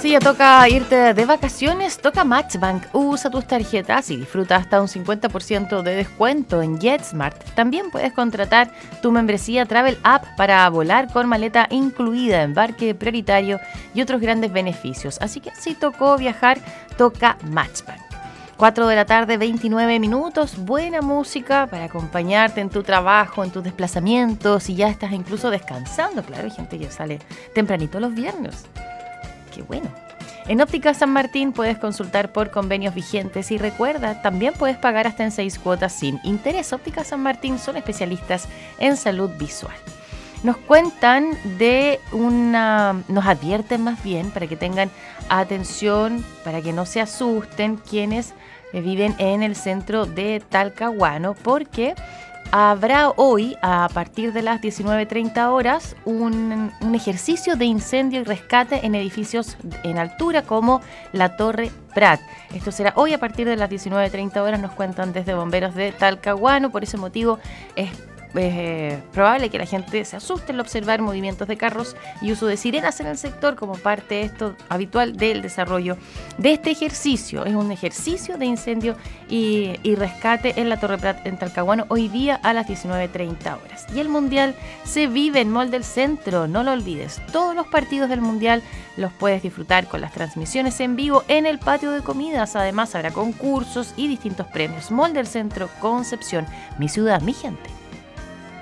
Si ya toca irte de vacaciones, toca Matchbank. Usa tus tarjetas y disfruta hasta un 50% de descuento en JetSmart. También puedes contratar tu membresía Travel App para volar con maleta incluida, embarque prioritario y otros grandes beneficios. Así que si tocó viajar, toca Matchbank. 4 de la tarde, 29 minutos, buena música para acompañarte en tu trabajo, en tus desplazamientos, y ya estás incluso descansando. Claro, hay gente que sale tempranito los viernes. ¡Qué bueno! En Óptica San Martín puedes consultar por convenios vigentes y recuerda, también puedes pagar hasta en 6 cuotas sin interés. Óptica San Martín son especialistas en salud visual. Nos cuentan nos advierten más bien para que tengan atención, para que no se asusten quienes viven en el centro de Talcahuano, porque habrá hoy, a partir de las 19:30 horas, un ejercicio de incendio y rescate en edificios en altura como la Torre Prat. Esto será hoy a partir de las 19:30 horas, nos cuentan desde Bomberos de Talcahuano. Por ese motivo es probable que la gente se asuste al observar movimientos de carros y uso de sirenas en el sector como parte esto habitual del desarrollo de este ejercicio. Es un ejercicio de incendio y rescate en la Torre Prat en Talcahuano hoy día a las 19:30 horas. Y el Mundial se vive en Mall del Centro, no lo olvides. Todos los partidos del Mundial los puedes disfrutar con las transmisiones en vivo en el patio de comidas. Además habrá concursos y distintos premios. Mall del Centro, Concepción, mi ciudad, mi gente.